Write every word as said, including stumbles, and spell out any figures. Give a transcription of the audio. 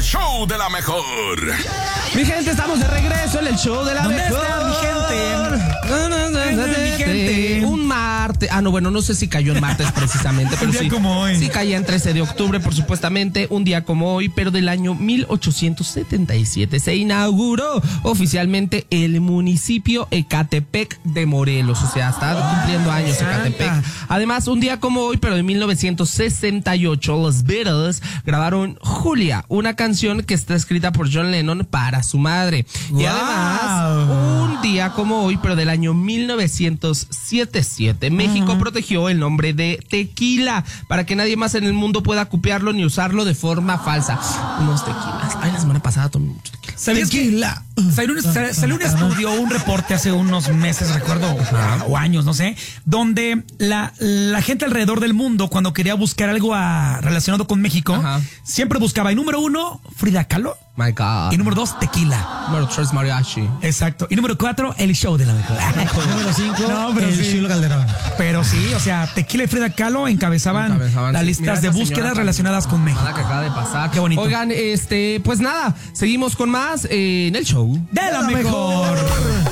show de la mejor. Mi gente, estamos de regreso en el show de la ¿Dónde mejor. está mi gente? ¿Dónde mi gente? Un martes. Ah, no, bueno, no sé si cayó en martes precisamente, pero Un día sí. como hoy. Sí caía en trece de octubre, por supuestamente, un día como hoy, pero del año mil ochocientos setenta y siete se inauguró oficialmente el municipio Ecatepec de Morelos. O sea, está cumpliendo años Ecatepec. Además, un día como hoy, pero de mil novecientos sesenta y ocho, los Beatles grabaron Julia, una canción que está escrita por John Lennon para su madre. Wow. Y además, un día como hoy, pero del año mil novecientos setenta y siete, México uh-huh. protegió el nombre de tequila para que nadie más en el mundo pueda copiarlo ni usarlo de forma falsa. Unos tequilas. Ay, la semana pasada tomé mucho tequila. ¿Sabes tequila? Que salió, un, salió un estudio, un reporte hace unos meses, recuerdo, o años, no sé, donde la, la gente alrededor del mundo, cuando quería buscar algo a, relacionado con México, ajá. siempre buscaba, y número uno, Frida Kahlo. My God. Y número dos, tequila. Número tres, mariachi. Exacto. Y número cuatro, el show de la mejor. Número cinco, no, pero el sí. Chulo Calderón. Pero sí, o sea, tequila y Frida Kahlo encabezaban, encabezaban las sí. listas Mira de búsquedas relacionadas con México. Nada que acaba de pasar. Qué bonito. Oigan, este, pues nada, seguimos con más eh, en el show de la, de la mejor. mejor.